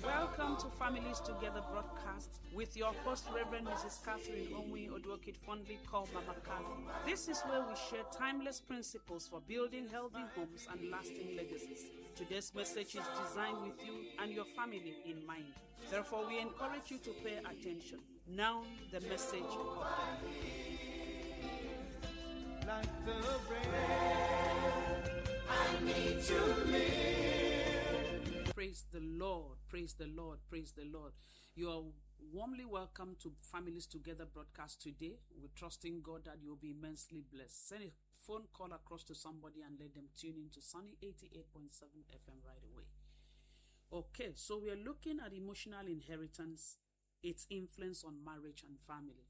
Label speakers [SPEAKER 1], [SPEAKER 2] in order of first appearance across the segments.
[SPEAKER 1] Welcome to Families Together broadcast with your host, Reverend Mrs. Catherine Onwe Odwokit, fondly called Mama Cathy. This is where we share timeless principles for building healthy homes and lasting legacies. Today's message is designed with you and your family in mind. Therefore, we encourage you to pay attention. Now, the message of the day.
[SPEAKER 2] Like the bread, I need to live.
[SPEAKER 1] Praise the Lord, praise the Lord, praise the Lord. You are warmly welcome to Families Together broadcast today. We're trusting God that you'll be immensely blessed. Send a phone call across to somebody and let them tune into Sunny 88.7 FM right away. Okay, so we are looking at emotional inheritance, its influence on marriage and family.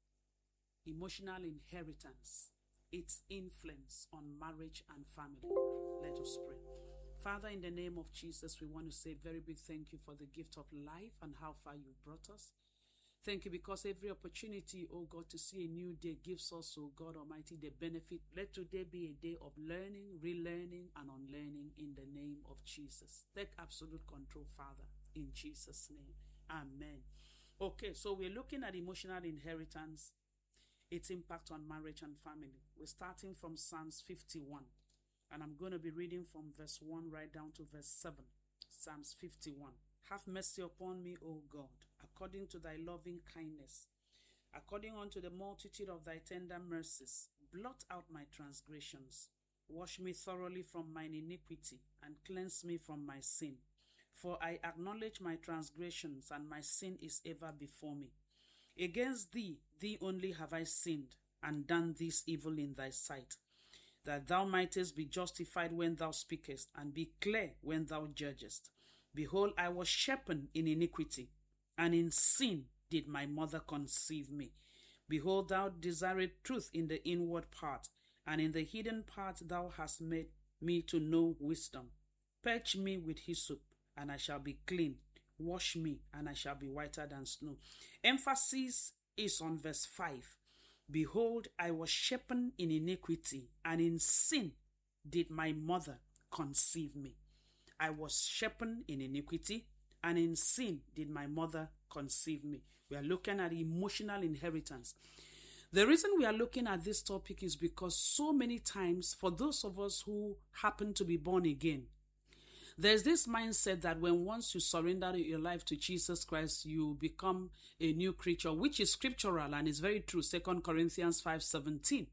[SPEAKER 1] Emotional inheritance, its influence on marriage and family. Let us pray. Father, in the name of Jesus, we want to say a very big thank you for the gift of life and how far you brought us. Thank you because every opportunity, oh God, to see a new day gives us, oh God Almighty, the benefit. Let today be a day of learning, relearning, and unlearning in the name of Jesus. Take absolute control, Father, in Jesus' name. Amen. Okay, so we're looking at emotional inheritance, its impact on marriage and family. We're starting from Psalms 51. And I'm going to be reading from verse 1 right down to verse 7. Psalms 51. Have mercy upon me, O God, according to thy loving kindness, according unto the multitude of thy tender mercies. Blot out my transgressions. Wash me thoroughly from mine iniquity, and cleanse me from my sin. For I acknowledge my transgressions, and my sin is ever before me. Against thee, thee only have I sinned, and done this evil in thy sight, that thou mightest be justified when thou speakest, and be clear when thou judgest. Behold, I was shapen in iniquity, and in sin did my mother conceive me. Behold, thou desired truth in the inward part, and in the hidden part thou hast made me to know wisdom. Purge me with hyssop, and I shall be clean. Wash me, and I shall be whiter than snow. Emphasis is on verse 5. Behold, I was shapen in iniquity, and in sin did my mother conceive me. I was shapen in iniquity, and in sin did my mother conceive me. We are looking at emotional inheritance. The reason we are looking at this topic is because so many times, for those of us who happen to be born again, there's this mindset that when once you surrender your life to Jesus Christ, you become a new creature, which is scriptural and is very true, 2 Corinthians 5:17.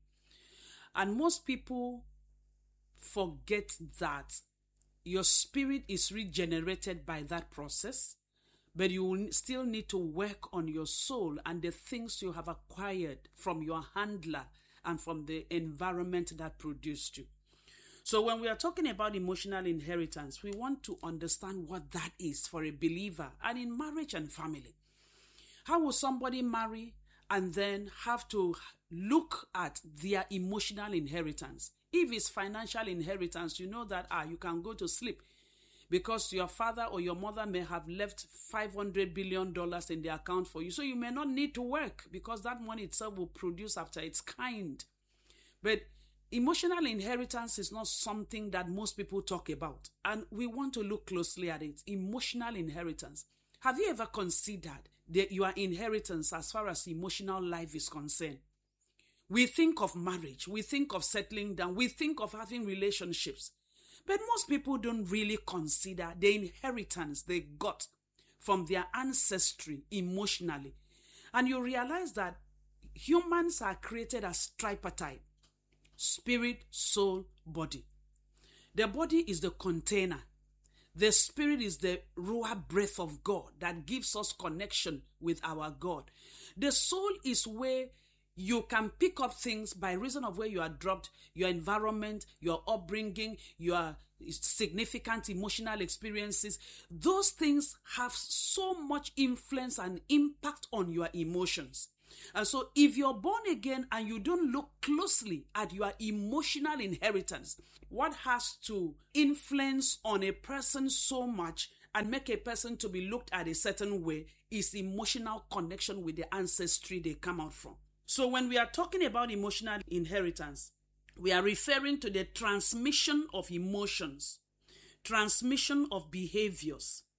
[SPEAKER 1] And most people forget that your spirit is regenerated by that process, but you will still need to work on your soul and the things you have acquired from your handler and from the environment that produced you. So when we are talking about emotional inheritance, we want to understand what that is for a believer and in marriage and family. How will somebody marry and then have to look at their emotional inheritance? If it's financial inheritance, you know that you can go to sleep because your father or your mother may have left $500 billion in the account for you. So you may not need to work because that money itself will produce after its kind. But emotional inheritance is not something that most people talk about, and we want to look closely at it. Emotional inheritance. Have you ever considered your inheritance as far as emotional life is concerned? We think of marriage, we think of settling down, we think of having relationships, but most people don't really consider the inheritance they got from their ancestry emotionally. And you realize that humans are created as tripartite. Spirit, soul, body. The body is the container. The spirit is the ruach breath of God that gives us connection with our God. The soul is where you can pick up things by reason of where you are dropped, your environment, your upbringing, your significant emotional experiences. Those things have so much influence and impact on your emotions. And so if you're born again and you don't look closely at your emotional inheritance, what has to influence on a person so much and make a person to be looked at a certain way is emotional connection with the ancestry they come out from. So when we are talking about emotional inheritance, we are referring to the transmission of emotions, transmission of behaviors,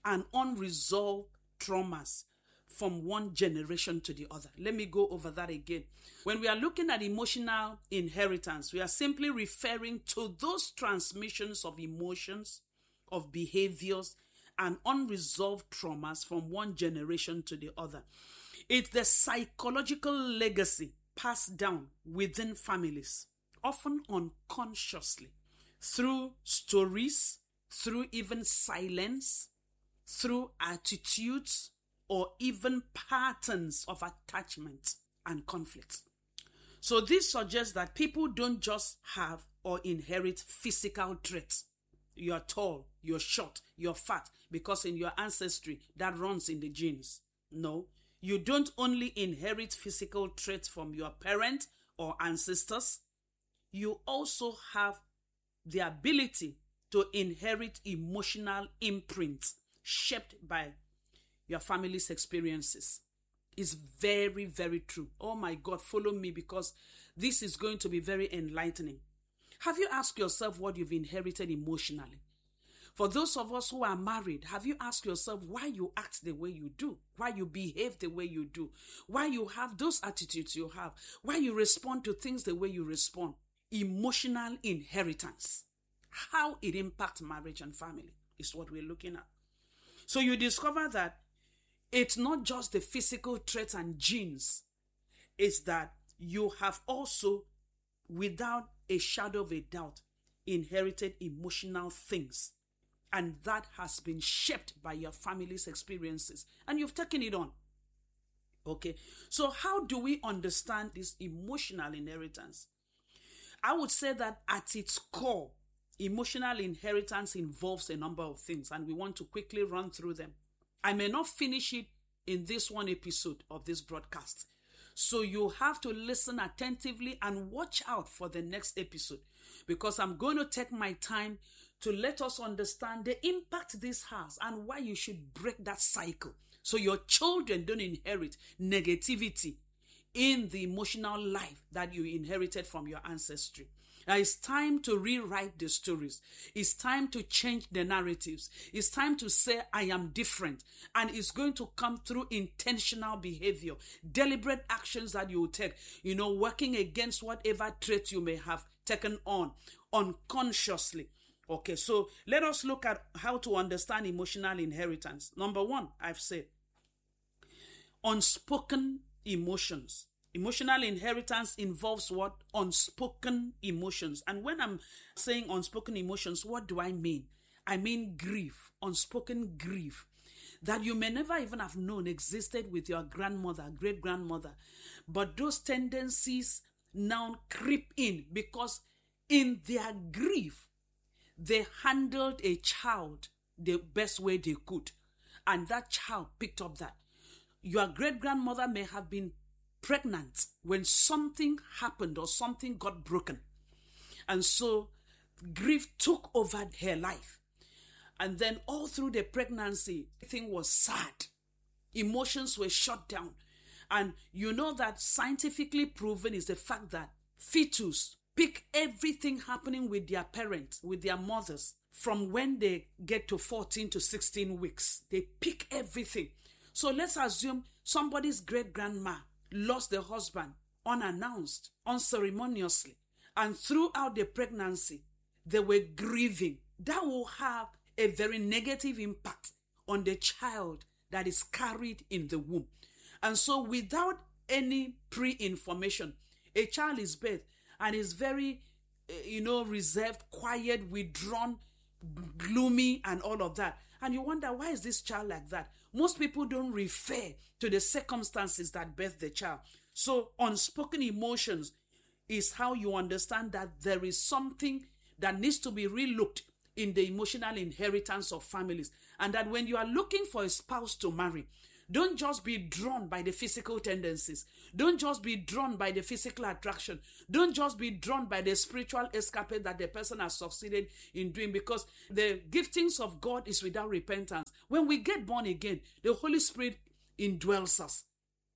[SPEAKER 1] and unresolved traumas from one generation to the other. Let me go over that again. When we are looking at emotional inheritance, we are simply referring to those transmissions of emotions, of behaviors, and unresolved traumas from one generation to the other. It's the psychological legacy passed down within families, often unconsciously, through stories, through even silence, through attitudes, or even patterns of attachment and conflict. So this suggests that people don't just have or inherit physical traits. You're tall, you're short, you're fat, because in your ancestry, that runs in the genes. No, you don't only inherit physical traits from your parents or ancestors, you also have the ability to inherit emotional imprints shaped by your family's experiences. Is very, very true. Oh my God, follow me, because this is going to be very enlightening. Have you asked yourself what you've inherited emotionally? For those of us who are married, have you asked yourself why you act the way you do? Why you behave the way you do? Why you have those attitudes you have? Why you respond to things the way you respond? Emotional inheritance. How it impacts marriage and family is what we're looking at. So you discover that it's not just the physical traits and genes. It's that you have also, without a shadow of a doubt, inherited emotional things. And that has been shaped by your family's experiences. And you've taken it on. Okay. So how do we understand this emotional inheritance? I would say that at its core, emotional inheritance involves a number of things. And we want to quickly run through them. I may not finish it in this one episode of this broadcast. So you have to listen attentively and watch out for the next episode, because I'm going to take my time to let us understand the impact this has and why you should break that cycle so your children don't inherit negativity in the emotional life that you inherited from your ancestry. Now it's time to rewrite the stories. It's time to change the narratives. It's time to say, I am different. And it's going to come through intentional behavior, deliberate actions that you will take, working against whatever trait you may have taken on unconsciously. Okay, so let us look at how to understand emotional inheritance. Number one, I've said, unspoken emotions. Emotional inheritance involves what? Unspoken emotions. And when I'm saying unspoken emotions, what do I mean? I mean grief, unspoken grief that you may never even have known existed with your grandmother, great-grandmother. But those tendencies now creep in because in their grief, they handled a child the best way they could. And that child picked up that. Your great-grandmother may have been pregnant when something happened or something got broken. And so grief took over her life. And then all through the pregnancy, everything was sad. Emotions were shut down. And you know that scientifically proven is the fact that fetus pick everything happening with their parents, with their mothers, from when they get to 14 to 16 weeks. They pick everything. So let's assume somebody's great-grandma lost the husband unannounced, unceremoniously, and throughout the pregnancy, they were grieving. That will have a very negative impact on the child that is carried in the womb. And so without any pre-information, a child is birthed and is very, reserved, quiet, withdrawn, gloomy, and all of that. And you wonder, why is this child like that? Most people don't refer to the circumstances that birthed the child. So unspoken emotions is how you understand that there is something that needs to be relooked in the emotional inheritance of families. And that when you are looking for a spouse to marry, don't just be drawn by the physical tendencies. Don't just be drawn by the physical attraction. Don't just be drawn by the spiritual escapade that the person has succeeded in doing, because the giftings of God is without repentance. When we get born again, the Holy Spirit indwells us.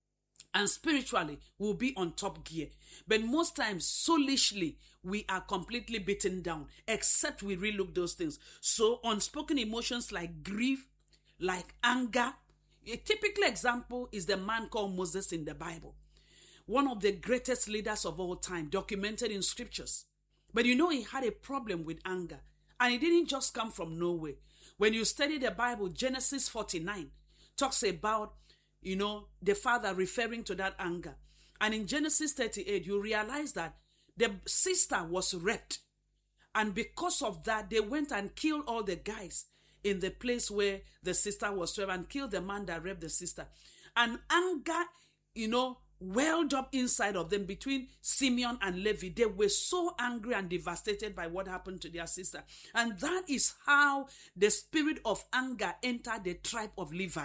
[SPEAKER 1] And spiritually, we'll be on top gear. But most times, soulishly, we are completely beaten down, except we relook those things. So unspoken emotions like grief, like anger. A typical example is the man called Moses in the Bible, one of the greatest leaders of all time, documented in scriptures. But he had a problem with anger, and it didn't just come from nowhere. When you study the Bible, Genesis 49 talks about, the father referring to that anger. And in Genesis 38, you realize that the sister was raped. And because of that, they went and killed all the guys in the place where the sister was raped and killed the man that raped the sister. And anger, welled up inside of them between Simeon and Levi. They were so angry and devastated by what happened to their sister. And that is how the spirit of anger entered the tribe of Levi.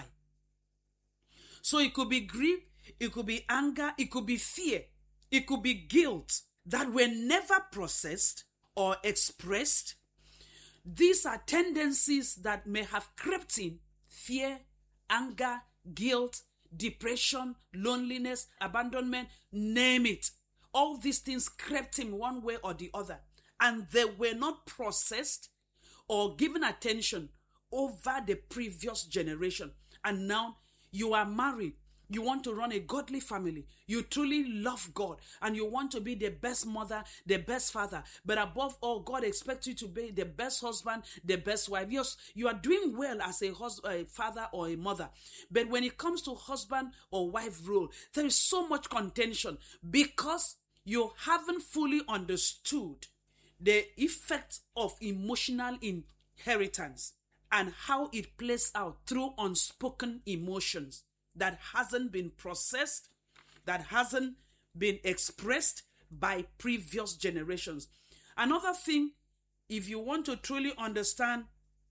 [SPEAKER 1] So it could be grief, it could be anger, it could be fear, it could be guilt that were never processed or expressed. These are tendencies that may have crept in: fear, anger, guilt, depression, loneliness, abandonment, name it. All these things crept in one way or the other, and they were not processed or given attention over the previous generation. And now you are married. You want to run a godly family. You truly love God and you want to be the best mother, the best father. But above all, God expects you to be the best husband, the best wife. Yes, you are doing well as a father or a mother. But when it comes to husband or wife role, there is so much contention because you haven't fully understood the effects of emotional inheritance and how it plays out through unspoken emotions that hasn't been processed, that hasn't been expressed by previous generations. Another thing, if you want to truly understand,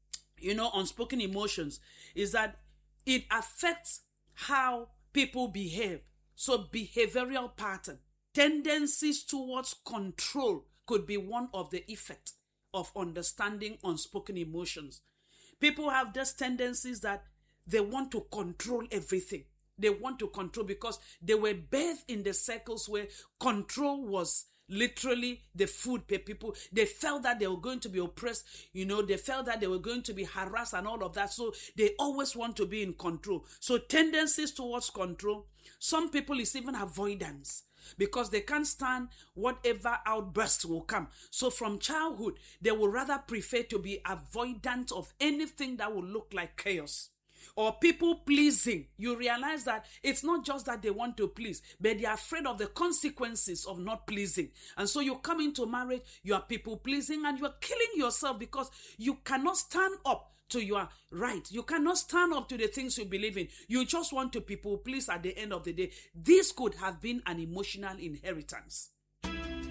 [SPEAKER 1] unspoken emotions, is that it affects how people behave. So behavioral pattern, tendencies towards control could be one of the effects of understanding unspoken emotions. People have these tendencies that they want to control everything. They want to control because they were birthed in the circles where control was literally the food people. They felt that they were going to be oppressed. They felt that they were going to be harassed and all of that. So they always want to be in control. So tendencies towards control. Some people is even avoidance, because they can't stand whatever outburst will come. So from childhood, they would rather prefer to be avoidant of anything that will look like chaos. Or people pleasing. You realize that it's not just that they want to please, but they are afraid of the consequences of not pleasing. And so you come into marriage, you are people pleasing, and you are killing yourself because you cannot stand up to your right. You cannot stand up to the things you believe in. You just want to people please at the end of the day. This could have been an emotional inheritance.
[SPEAKER 2] I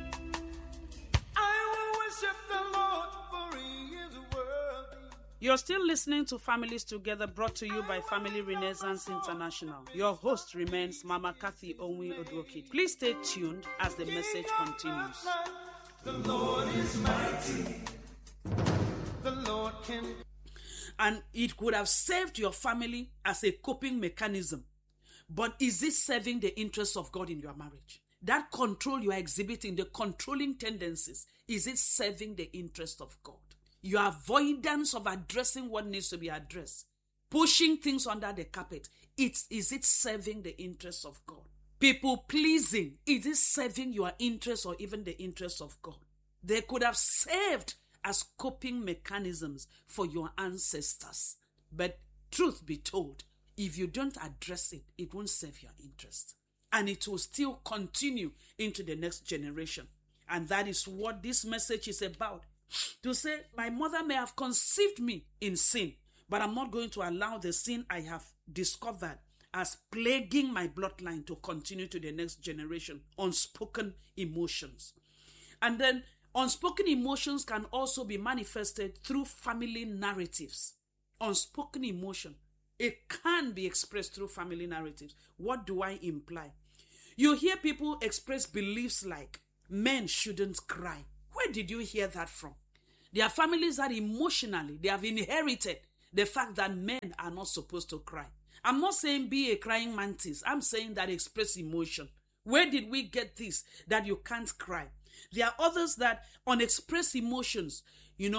[SPEAKER 2] will worship the Lord, for He is worthy.
[SPEAKER 1] You're still listening to Families Together, brought to you by Family Renaissance International. Your host remains Mama Kathy Onwe Odwoki. Please stay tuned as the message continues.
[SPEAKER 2] The Lord is mighty. The Lord can.
[SPEAKER 1] And it could have saved your family as a coping mechanism. But is it serving the interests of God in your marriage? That control you are exhibiting, the controlling tendencies, is it serving the interest of God? Your avoidance of addressing what needs to be addressed, pushing things under the carpet, is it serving the interests of God? People pleasing, is it serving your interests or even the interests of God? They could have served as coping mechanisms for your ancestors. But truth be told, if you don't address it, it won't serve your interest. And it will still continue into the next generation. And that is what this message is about. To say, my mother may have conceived me in sin, but I'm not going to allow the sin I have discovered as plaguing my bloodline to continue to the next generation. Unspoken emotions. And then unspoken emotions can also be manifested through family narratives. Unspoken emotion, it can be expressed through family narratives. What do I imply? You hear people express beliefs like, men shouldn't cry. Where did you hear that from? There are families that emotionally, they have inherited the fact that men are not supposed to cry. I'm not saying be a crying mantis. I'm saying that express emotion. Where did we get this, that you can't cry? There are others that unexpressed emotions,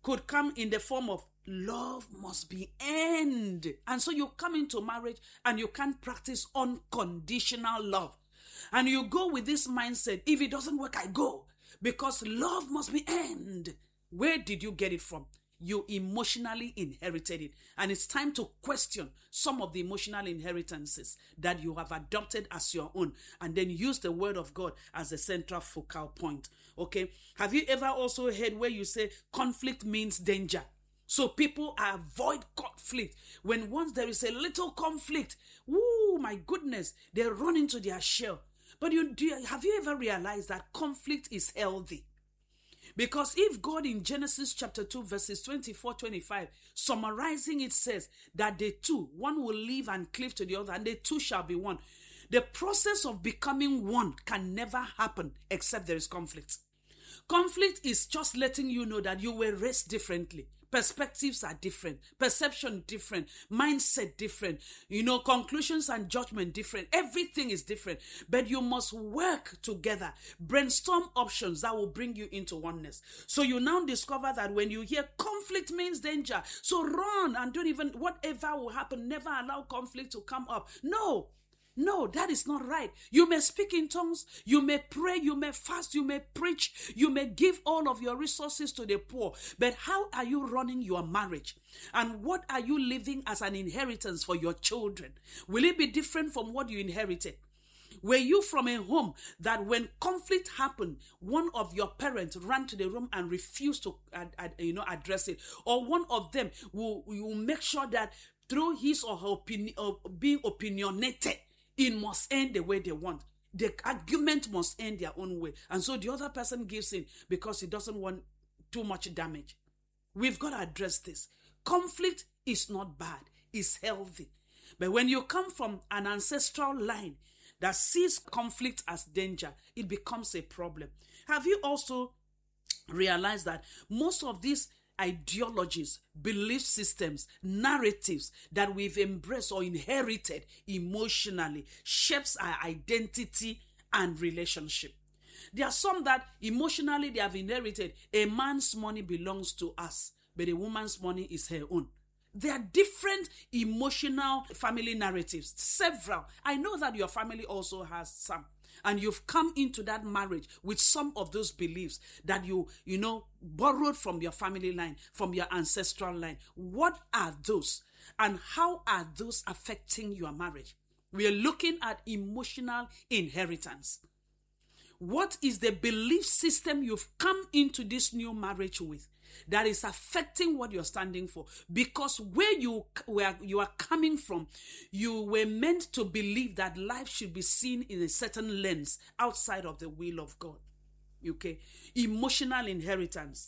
[SPEAKER 1] could come in the form of love must be earned. And so you come into marriage and you can't practice unconditional love. And you go with this mindset, if it doesn't work, I go. Because love must be earned. Where did you get it from? You emotionally inherited it. And it's time to question some of the emotional inheritances that you have adopted as your own, and then use the word of God as a central focal point. Okay? Have you ever also heard where you say conflict means danger? So people avoid conflict. When once there is a little conflict, oh my goodness, they run into their shell. But have you ever realized that conflict is healthy? Because if God in Genesis chapter 2 verses 24-25, summarizing it, says that the two, one will live and cleave to the other, and the two shall be one. The process of becoming one can never happen except there is conflict. Conflict is just letting you know that you were raised differently. Perspectives are different, perception different, mindset different, conclusions and judgment different. Everything is different, but you must work together, brainstorm options that will bring you into oneness. So you now discover that when you hear conflict means danger, so run and don't even, whatever will happen, never allow conflict to come up. No, that is not right. You may speak in tongues, you may pray, you may fast, you may preach, you may give all of your resources to the poor. But how are you running your marriage? And what are you leaving as an inheritance for your children? Will it be different from what you inherited? Were you from a home that when conflict happened, one of your parents ran to the room and refused to address it? Or one of them will make sure that through his or her opinion, being opinionated, it must end the way they want. The argument must end their own way. And so the other person gives in because he doesn't want too much damage. We've got to address this. Conflict is not bad. It's healthy. But when you come from an ancestral line that sees conflict as danger, it becomes a problem. Have you also realized that most of these ideologies, belief systems, narratives that we've embraced or inherited emotionally shapes our identity and relationship? There are some that emotionally they have inherited. A man's money belongs to us, but a woman's money is her own. There are different emotional family narratives, several. I know that your family also has some. And you've come into that marriage with some of those beliefs that you borrowed from your family line, from your ancestral line. What are those? And how are those affecting your marriage? We are looking at emotional inheritance. What is the belief system you've come into this new marriage with that is affecting what you're standing for? Because where you are coming from, you were meant to believe that life should be seen in a certain lens outside of the will of God. Okay? Emotional inheritance.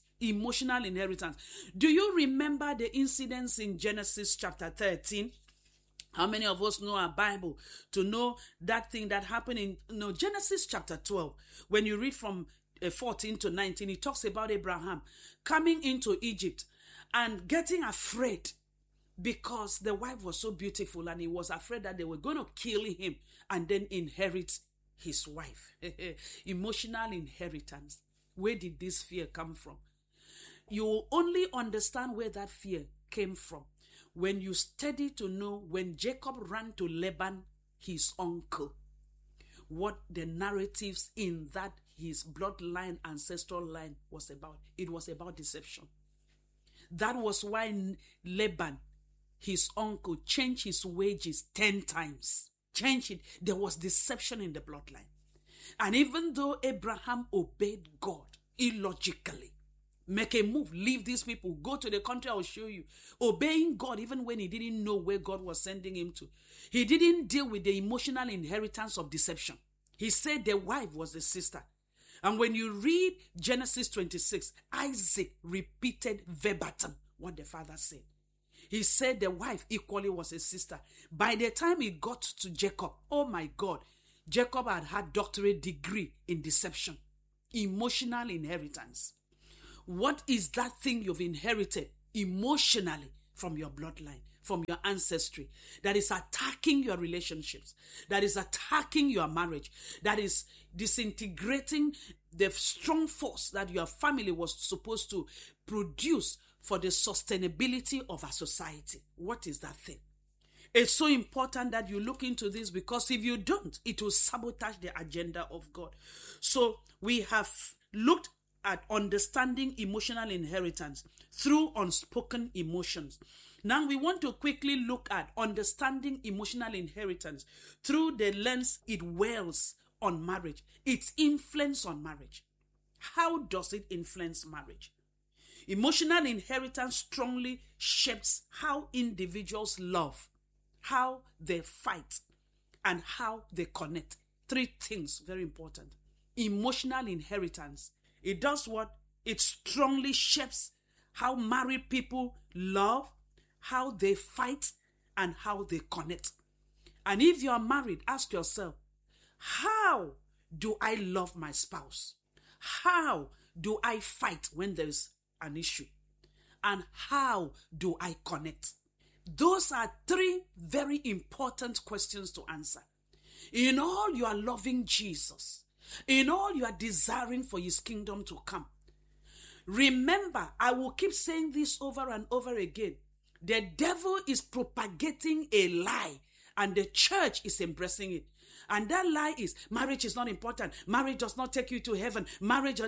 [SPEAKER 1] Do you remember the incidents in Genesis chapter 13? How many of us know our Bible to know that thing that happened in Genesis chapter 12? When you read from 14 to 19, it talks about Abraham coming into Egypt and getting afraid because the wife was so beautiful, and he was afraid that they were going to kill him and then inherit his wife. Emotional inheritance. Where did this fear come from? You will only understand where that fear came from when you study to know when Jacob ran to Laban, his uncle, what the narratives in that his bloodline, ancestral line was about. It was about deception. That was why Laban, his uncle, changed his wages 10 times. Changed it. There was deception in the bloodline. And even though Abraham obeyed God illogically, make a move, leave these people, go to the country I will show you. Obeying God even when he didn't know where God was sending him to. He didn't deal with the emotional inheritance of deception. He said the wife was the sister. And when you read Genesis 26, Isaac repeated verbatim what the father said. He said the wife equally was a sister. By the time it got to Jacob, oh my God, Jacob had doctorate degree in deception. Emotional inheritance. What is that thing you've inherited emotionally from your bloodline, from your ancestry, that is attacking your relationships, that is attacking your marriage, that is disintegrating the strong force that your family was supposed to produce for the sustainability of our society. What is that thing? It's so important that you look into this, because if you don't, it will sabotage the agenda of God. So we have looked at understanding emotional inheritance through unspoken emotions. Now we want to quickly look at understanding emotional inheritance through the lens it wells on marriage, its influence on marriage. How does it influence marriage? Emotional inheritance strongly shapes how individuals love, how they fight, and how they connect. 3 things, very important. Emotional inheritance. It does what? It strongly shapes how married people love, how they fight, and how they connect. And if you are married, ask yourself, how do I love my spouse? How do I fight when there's an issue? And how do I connect? Those are 3 very important questions to answer. In all you are loving Jesus, in all you are desiring for his kingdom to come. Remember, I will keep saying this over and over again. The devil is propagating a lie, and the church is embracing it. And that lie is, marriage is not important. Marriage does not take you to heaven. Marriage.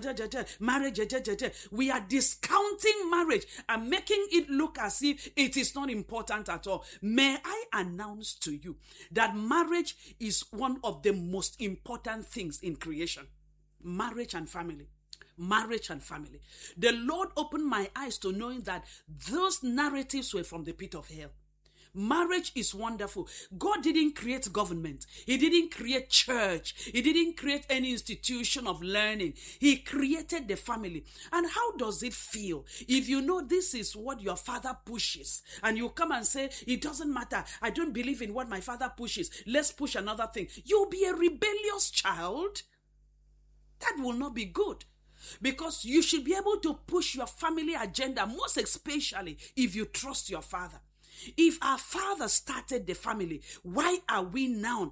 [SPEAKER 1] We are discounting marriage and making it look as if it is not important at all. May I announce to you that marriage is one of the most important things in creation. Marriage and family. Marriage and family. The Lord opened my eyes to knowing that those narratives were from the pit of hell. Marriage is wonderful. God didn't create government. He didn't create church. He didn't create any institution of learning. He created the family. And how does it feel if you know this is what your father pushes, and you come and say, it doesn't matter, I don't believe in what my father pushes, let's push another thing? You'll be a rebellious child. That will not be good. Because you should be able to push your family agenda, most especially if you trust your father. If our father started the family, why are we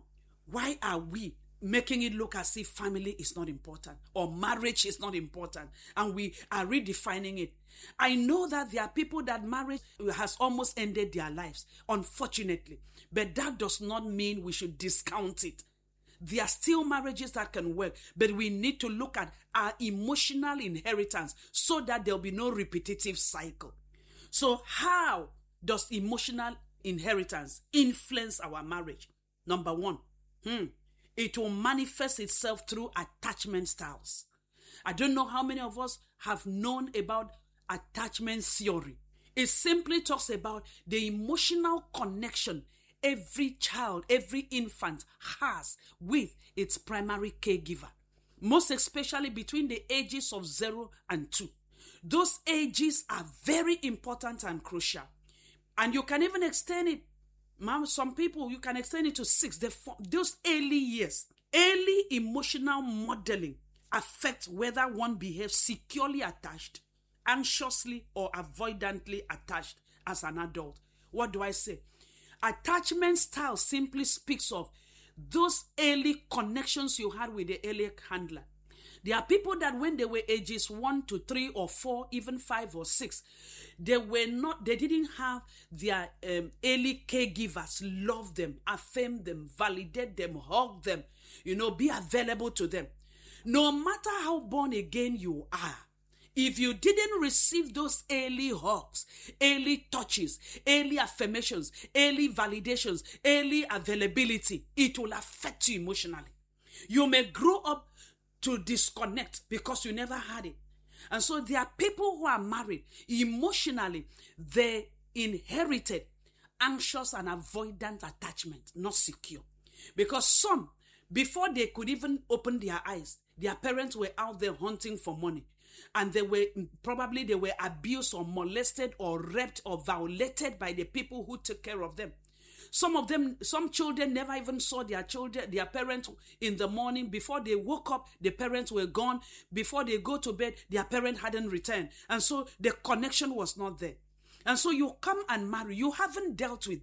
[SPEAKER 1] making it look as if family is not important or marriage is not important, and we are redefining it? I know that there are people that marriage has almost ended their lives, unfortunately, but that does not mean we should discount it. There are still marriages that can work, but we need to look at our emotional inheritance so that there'll be no repetitive cycle. So how does emotional inheritance influence our marriage? Number 1, it will manifest itself through attachment styles. I don't know how many of us have known about attachment theory. It simply talks about the emotional connection every child, every infant has with its primary caregiver, most especially between the ages of 0 and 2. Those ages are very important and crucial. And you can even extend it. Some people, you can extend it to 6. Those early years, early emotional modeling affects whether one behaves securely attached, anxiously, or avoidantly attached as an adult. What do I say? Attachment style simply speaks of those early connections you had with the early handler. There are people that when they were ages 1 to 3 or 4, even 5 or 6, they didn't have their early caregivers love them, affirm them, validate them, hug them, be available to them. No matter how born again you are, if you didn't receive those early hugs, early touches, early affirmations, early validations, early availability, it will affect you emotionally. You may grow up to disconnect because you never had it. And so there are people who are married, emotionally, they inherited anxious and avoidant attachment, not secure. Because some, before they could even open their eyes, their parents were out there hunting for money. And they were abused or molested or raped or violated by the people who took care of them. Some children never even saw their parents in the morning. Before they woke up, the parents were gone. Before they go to bed, their parent hadn't returned. And so the connection was not there. And so you come and marry. You haven't dealt with